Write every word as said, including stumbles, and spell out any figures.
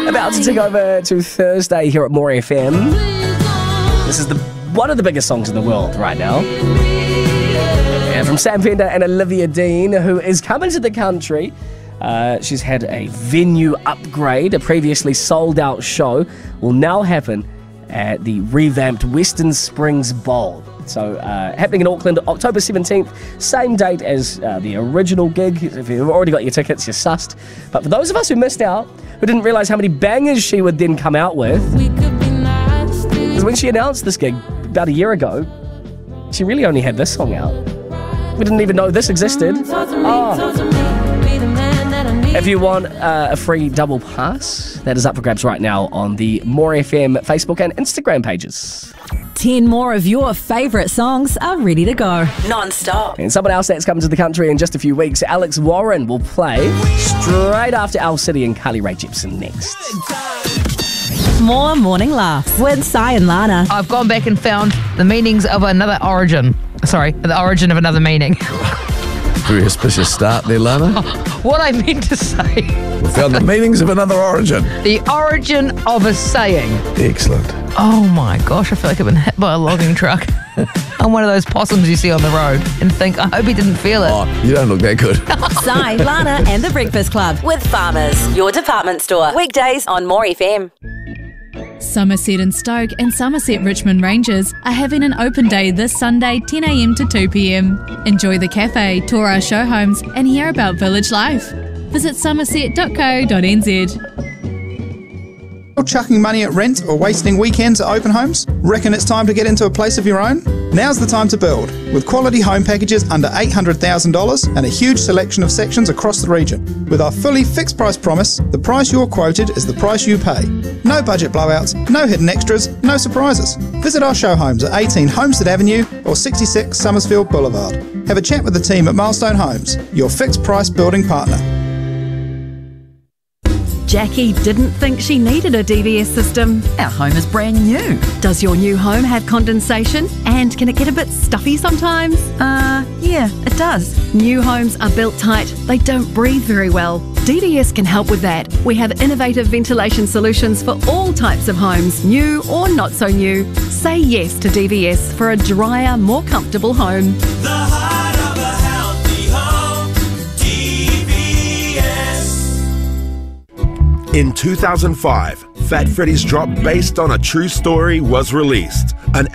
About to take over to Thursday here at More F M. This is the one of the biggest songs in the world right now. And from Sam Fender and Olivia Dean, who is coming to the country. Uh, she's had a venue upgrade. A previously sold-out show will now happen at the revamped Western Springs Bowl. So, uh, happening in Auckland, October seventeenth, same date as uh, the original gig. If you've already got your tickets, you're sussed. But for those of us who missed out, who didn't realise how many bangers she would then come out with, because when she announced this gig about a year ago, she really only had this song out. We didn't even know this existed. Oh. If you want uh, a free double pass, that is up for grabs right now on the More F M Facebook and Instagram pages. Ten more of your favourite songs are ready to go. Non-stop. And someone else that's coming to the country in just a few weeks, Alex Warren, will play straight after Al City and Carly Rae Jepsen next. More Morning Laughs with Sai and Lana. I've gone back and found the meanings of another origin. Sorry, the origin of another meaning. Very auspicious start there, Lana. Oh, what I meant to say. We found the meanings of another origin. The origin of a saying. Excellent. Oh my gosh, I feel like I've been hit by a logging truck. I'm one of those possums you see on the road and think, I hope he didn't feel it. Oh, you don't look that good. Sai, Lana and the Breakfast Club with Farmers, your department store. Weekdays on More F M. Somerset and Stoke and Somerset Richmond Rangers are having an open day this Sunday ten a m to two p m. Enjoy the cafe, tour our show homes and hear about village life. Visit somerset dot co dot n z. Chucking money at rent or wasting weekends at open homes? Reckon it's time to get into a place of your own? Now's the time to build, with quality home packages under eight hundred thousand dollars and a huge selection of sections across the region. With our fully fixed price promise, the price you're quoted is the price you pay. No budget blowouts, no hidden extras, no surprises. Visit our show homes at eighteen Homestead Avenue or sixty-six Summersfield Boulevard. Have a chat with the team at Milestone Homes, your fixed price building partner. Jackie didn't think she needed a D V S system. Our home is brand new. Does your new home have condensation? And can it get a bit stuffy sometimes? Uh, yeah, it does. New homes are built tight. They don't breathe very well. D V S can help with that. We have innovative ventilation solutions for all types of homes, new or not so new. Say yes to D V S for a drier, more comfortable home. The heart of a healthy home, D V S. In two thousand five, Fat Freddy's Drop, based on a true story, was released.